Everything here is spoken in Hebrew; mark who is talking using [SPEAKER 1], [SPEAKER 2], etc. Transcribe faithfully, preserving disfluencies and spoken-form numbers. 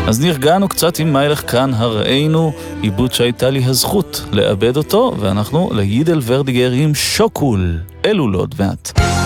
[SPEAKER 1] אז נרגענו קצת עם מיילך כאן הראינו, עיבוד שהייתה לי הזכות לאבד אותו, ואנחנו לידל ורדיגר עם שוקול, אלו לא עוד מעט.